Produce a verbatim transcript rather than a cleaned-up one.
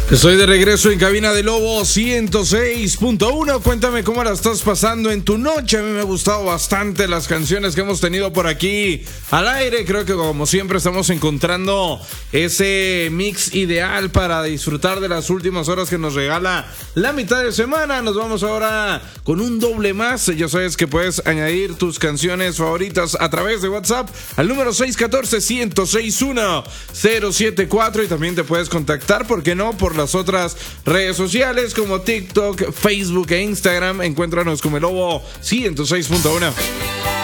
Estoy de regreso en cabina de Lobo ciento seis punto uno. Cuéntame cómo la estás pasando en tu noche. A mí me ha gustado bastante las canciones que hemos tenido por aquí al aire. Creo que como siempre estamos encontrando ese mix ideal para disfrutar de las últimas horas que nos regala la mitad de semana. Nos vamos ahora con un doble más. Ya sabes que puedes añadir tus canciones favoritas a través de WhatsApp al número seis uno cuatro, uno cero seis uno, cero siete cuatro, y también te puedes contactar, ¿por qué no?, por las otras redes sociales como TikTok, Facebook e Instagram. Encuéntranos como el Lobo ciento seis punto uno.